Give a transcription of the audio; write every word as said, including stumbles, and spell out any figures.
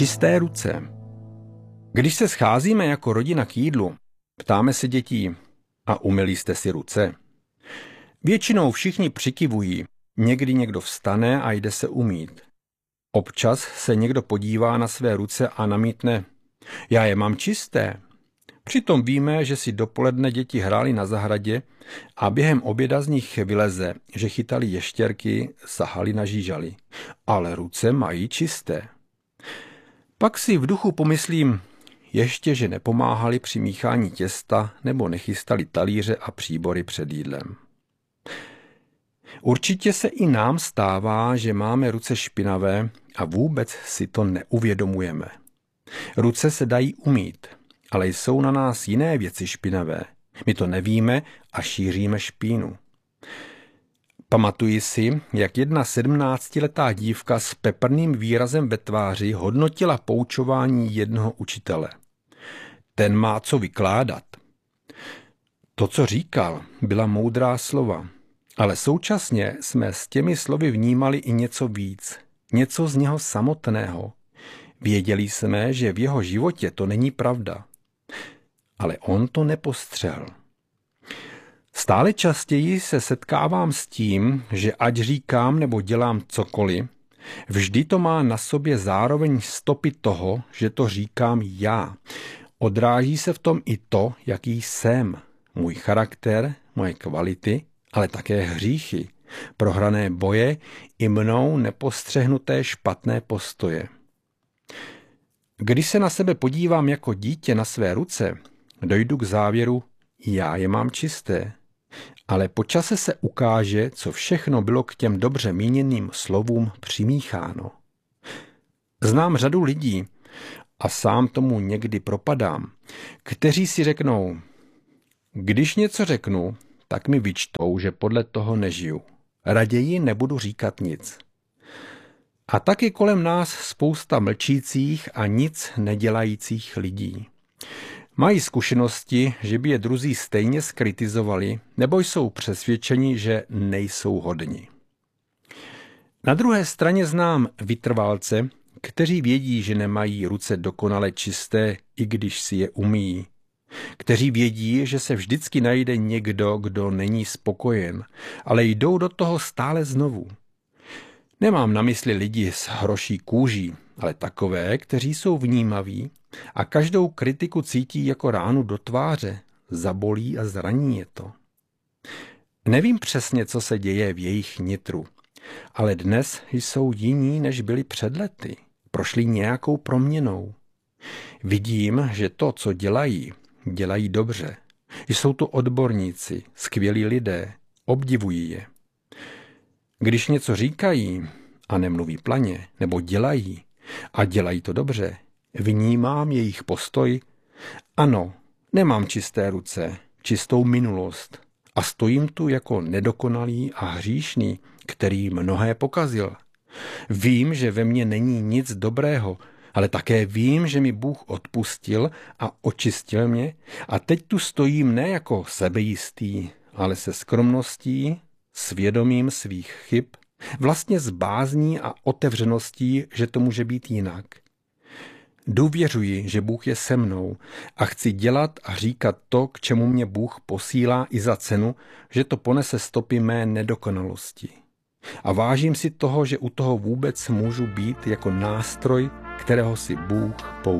Čisté ruce. Když se scházíme jako rodina k jídlu, ptáme se dětí: a umyli jste si ruce? Většinou všichni přikivují, někdy někdo vstane a jde se umýt. Občas se někdo podívá na své ruce a namítne: já je mám čisté. Přitom víme, že si dopoledne děti hrály na zahradě a během oběda z nich vyleze, že chytali ještěrky, sahali na žížaly, ale ruce mají čisté. Pak si v duchu pomyslím, ještě že nepomáhali při míchání těsta nebo nechystali talíře a příbory před jídlem. Určitě se i nám stává, že máme ruce špinavé a vůbec si to neuvědomujeme. Ruce se dají umýt, ale jsou na nás jiné věci špinavé. My to nevíme a šíříme špínu. Pamatuji si, jak jedna sedmnáctiletá dívka s peprným výrazem ve tváři hodnotila poučování jednoho učitele. Ten má co vykládat. To, co říkal, byla moudrá slova, ale současně jsme s těmi slovy vnímali i něco víc, něco z něho samotného. Věděli jsme, že v jeho životě to není pravda. Ale on to nepostřehl. Stále častěji se setkávám s tím, že ať říkám nebo dělám cokoliv, vždy to má na sobě zároveň stopy toho, že to říkám já. Odráží se v tom i to, jaký jsem, můj charakter, moje kvality, ale také hříchy, prohrané boje i mnou nepostřehnuté špatné postoje. Když se na sebe podívám jako dítě na své ruce, dojdu k závěru, já je mám čisté. Ale po čase se ukáže, co všechno bylo k těm dobře míněným slovům přimícháno. Znám řadu lidí, a sám tomu někdy propadám, kteří si řeknou: když něco řeknu, tak mi vyčtou, že podle toho nežiju. Raději nebudu říkat nic. A tak je kolem nás spousta mlčících a nic nedělajících lidí. Mají zkušenosti, že by je druzí stejně skritizovali, nebo jsou přesvědčeni, že nejsou hodni. Na druhé straně znám vytrvalce, kteří vědí, že nemají ruce dokonale čisté, i když si je umýjí. Kteří vědí, že se vždycky najde někdo, kdo není spokojen, ale jdou do toho stále znovu. Nemám na mysli lidi s hroší kůží, ale takové, kteří jsou vnímaví a každou kritiku cítí jako ránu do tváře, zabolí a zraní je to. Nevím přesně, co se děje v jejich nitru, ale dnes jsou jiní, než byli před lety. Prošli nějakou proměnou. Vidím, že to, co dělají, dělají dobře. Jsou to odborníci, skvělí lidé, obdivují je. Když něco říkají a nemluví planě, nebo dělají a dělají to dobře, vnímám jejich postoj. Ano, nemám čisté ruce, čistou minulost a stojím tu jako nedokonalý a hříšný, který mnohé pokazil. Vím, že ve mně není nic dobrého, ale také vím, že mi Bůh odpustil a očistil mě a teď tu stojím ne jako sebejistý, ale se skromností, svědomím svých chyb, vlastně s bázní a otevřeností, že to může být jinak. Důvěřuji, že Bůh je se mnou a chci dělat a říkat to, k čemu mě Bůh posílá i za cenu, že to ponese stopy mé nedokonalosti. A vážím si toho, že u toho vůbec můžu být jako nástroj, kterého si Bůh použije.